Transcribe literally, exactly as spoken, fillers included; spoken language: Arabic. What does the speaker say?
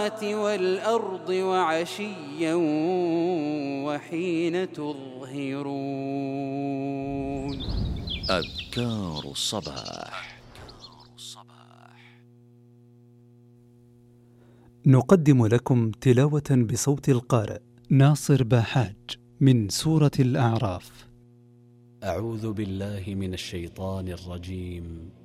والأرض وعشيا وحين تظهرون. أذكار الصباح. نقدم لكم تلاوة بصوت القارئ ناصر باحاج من سورة الأعراف. أعوذ بالله من الشيطان الرجيم.